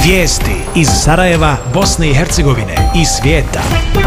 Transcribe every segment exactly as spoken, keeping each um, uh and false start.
Vijesti iz Sarajeva, Bosne i Hercegovine i svijeta.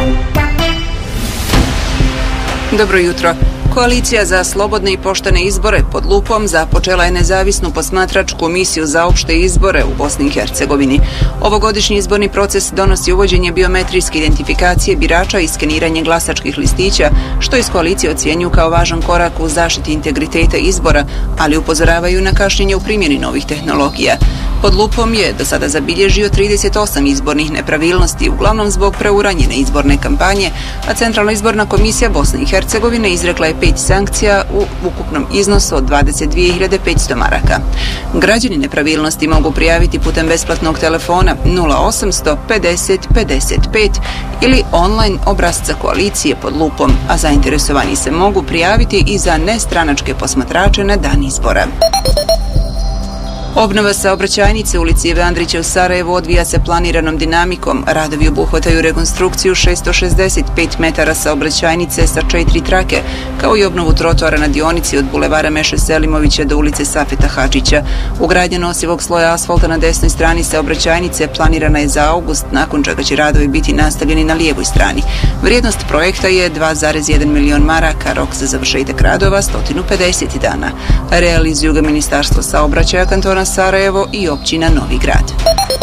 Dobro jutro. Koalicija za slobodne i poštene izbore pod lupom započela je nezavisnu posmatračku misiju za opšte izbore u Bosni i Hercegovini. Ovogodišnji izborni proces donosi uvođenje biometrijske identifikacije birača i skeniranje glasačkih listića, što iz koalicije ocjenjuju kao važan korak u zaštiti integriteta izbora, ali upozoravaju na kašnjenje u primjeni novih tehnologija. Pod lupom je do sada zabilježio trideset osam izbornih nepravilnosti, uglavnom zbog preuranjene izborne kampanje, a Centralna izborna komisija Bosne i Hercegovine izrekla je pet sankcija u ukupnom iznosu od dvadeset dvije hiljade petsto maraka. Građani nepravilnosti mogu prijaviti putem besplatnog telefona nula osamsto pedeset pedeset pet ili online obrasca koalicije pod lupom, a zainteresovani se mogu prijaviti i za nestranačke posmatrače na dan izbora. Obnova saobraćajnice u ulici Ive Andrića u Sarajevu odvija se planiranom dinamikom. Radovi obuhvataju rekonstrukciju šesto šezdeset pet metara saobraćajnice sa četiri trake, kao i obnovu trotoara na dionici od bulevara Meše Selimovića do ulice Safeta Hadžića. Ugradnja nosivog sloja asfalta na desnoj strani saobraćajnice planirana je za avgust, nakon čega će radovi biti nastavljeni na lijevoj strani. Vrijednost projekta je dva zarez jedan milion maraka, rok za završetak radova sto pedeset dana. Realizuju ga Ministarstvo saobraćaja kantona Sarajevo i općina Novi Grad.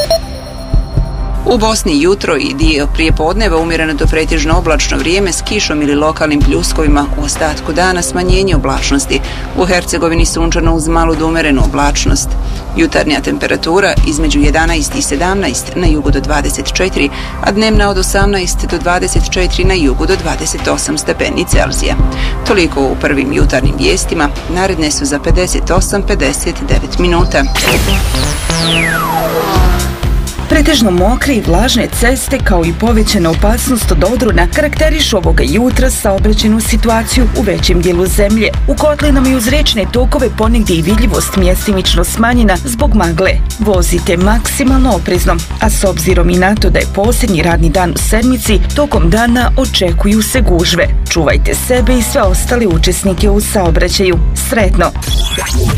U Bosni jutro i dio prije podneva umjereno do pretežno oblačno vrijeme s kišom ili lokalnim pljuskovima, u ostatku dana smanjenje oblačnosti. U Hercegovini sunčano uz malu do umjerenu oblačnost. Jutarnja temperatura između jedanaest i sedamnaest, na jugu do dvadeset četiri, a dnevna od osamnaest do dvadeset četiri, na jugu do dvadeset osam stepeni Celzija. Toliko u prvim jutarnjim vijestima, naredne su za pedeset osam pedeset devet minuta. Pretežno mokre i vlažne ceste kao i povećana opasnost od odrona karakterišu ovoga jutra saobraćajnu situaciju u većem dijelu zemlje. U kotlinama i uz rečne tokove ponegdje i vidljivost mjestimično smanjena zbog magle. Vozite maksimalno oprezno, a s obzirom i na to da je posljednji radni dan u sedmici, tokom dana očekuju se gužve. Čuvajte sebe i sve ostale učesnike u saobraćaju. Sretno!